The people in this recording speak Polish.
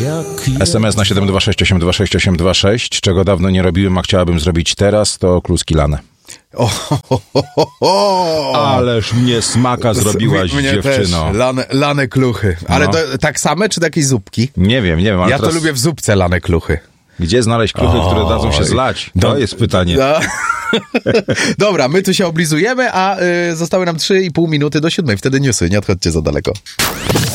SMS na 726826826. Czego dawno nie robiłem, a chciałabym zrobić teraz, to kluski lane. Ależ mnie smaka zrobiłaś, mnie dziewczyno. Też. Lane kluchy. Ale tak same, czy jakieś zupki? Nie wiem. Ale ja teraz... to lubię w zupce lane kluchy. Gdzie znaleźć kluchy, które dadzą się zlać? To jest pytanie. Dobra, my tu się oblizujemy, a zostały nam 3,5 minuty do 7. Wtedy newsy, nie odchodźcie za daleko.